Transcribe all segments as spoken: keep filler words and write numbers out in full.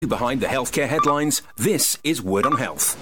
Behind the healthcare headlines, this is Word on Health.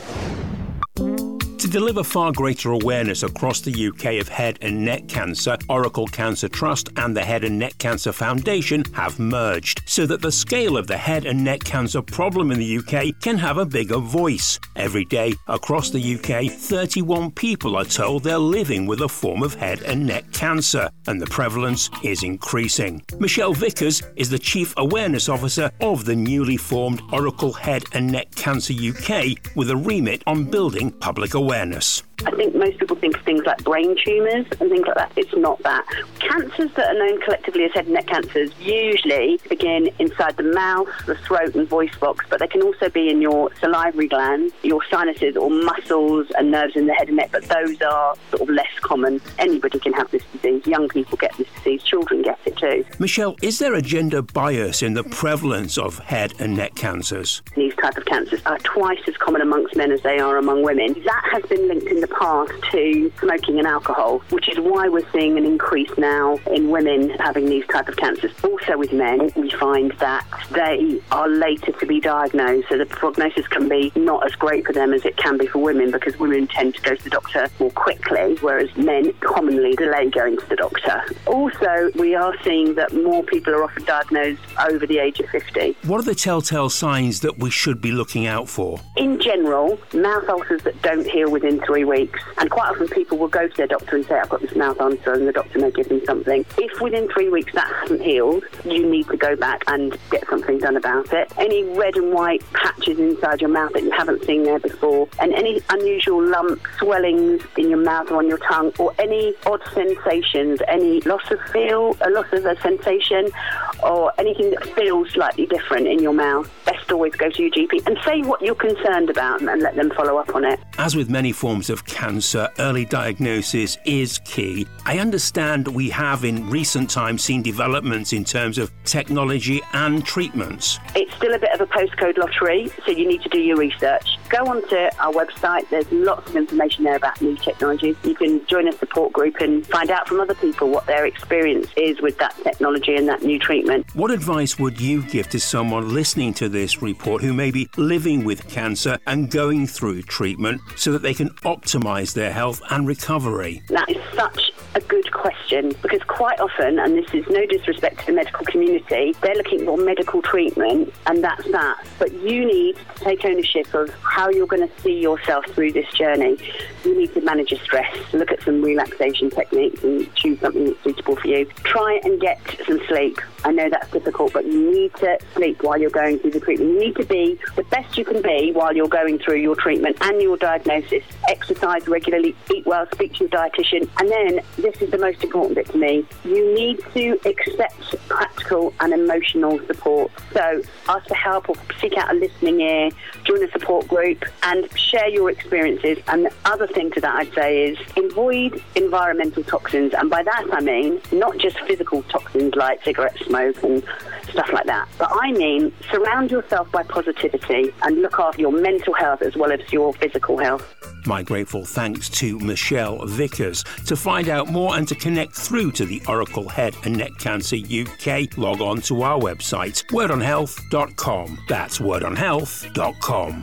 To deliver far greater awareness across the U K of head and neck cancer, Oracle Cancer Trust and the Head and Neck Cancer Foundation have merged so that the scale of the head and neck cancer problem in the U K can have a bigger voice. Every day across the U K, thirty-one people are told they're living with a form of head and neck cancer, and the prevalence is increasing. Michelle Vickers is the Chief Awareness Officer of the newly formed Oracle Head and Neck Cancer U K, with a remit on building public awareness. Awareness. I think most people think of things like brain tumours and things like that. It's not that. Cancers that are known collectively as head and neck cancers usually begin inside the mouth, the throat and voice box, but they can also be in your salivary glands, your sinuses or muscles and nerves in the head and neck, but those are sort of less common. Anybody can have this disease. Young people get this disease. Children get it too. Michelle, is there a gender bias in the prevalence of head and neck cancers? These type of cancers are twice as common amongst men as they are among women. That has been linked in the past to smoking and alcohol, which is why we're seeing an increase now in women having these type of cancers. Also with men, we find that they are later to be diagnosed, so the prognosis can be not as great for them as it can be for women, because women tend to go to the doctor more quickly, whereas men commonly delay going to the doctor. Also, we are seeing that more people are often diagnosed over the age of fifty. What are the telltale signs that we should be looking out for? In general, mouth ulcers that don't heal within three weeks. And quite often people will go to their doctor and say, I've got this mouth ulcer, and the doctor may give them something. If within three weeks that hasn't healed, you need to go back and get something done about it. Any red and white patches inside your mouth that you haven't seen there before, and any unusual lumps, swellings in your mouth or on your tongue, or any odd sensations, any loss of feel, a loss of a sensation, or anything that feels slightly different in your mouth, best always go to your G P and say what you're concerned about and let them follow up on it. As with many forms of cancer, early diagnosis is key. I understand we have in recent times seen developments in terms of technology and treatments. It's still a bit of a postcode lottery, so you need to do your research. Go onto our website, there's lots of information there about new technologies. You can join a support group and find out from other people what their experience is with that technology and that new treatment. What advice would you give to someone listening to this report who may be living with cancer and going through treatment so that they can optimise their health and recovery? That is such a good question, because quite often, and this is no disrespect to the medical community, they're looking for medical treatment and that's that. But you need to take ownership of how you're going to see yourself through this journey. You need to manage your stress, look at some relaxation techniques and choose something that's suitable for you. Try and get some sleep. I know that's difficult, but you need to sleep while you're going through the treatment. You need to be the best you can be while you're going through your treatment and your diagnosis. Exercise regularly, eat well, speak to your dietitian, and then, this is the most important bit to me, you need to accept practical and emotional support. So ask for help or seek out a listening ear, join a support group and share your experiences. And the other thing to that I'd say is avoid environmental toxins, and by that I mean not just physical toxins like cigarette smoke and stuff like that, but I mean surround yourself by positivity and look after your mental health as well as your physical health. My grateful thanks to Michelle Vickers. To find out more and to connect through to the Oracle Head and Neck Cancer U K, log on to our website, word on health dot com. That's word on health dot com.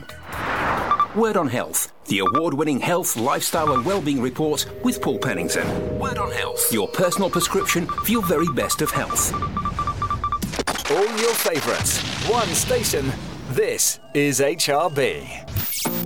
Word on Health, the award-winning health, lifestyle and wellbeing report with Paul Pennington. Word on Health, your personal prescription for your very best of health. All your favourites, one station. This is H R B.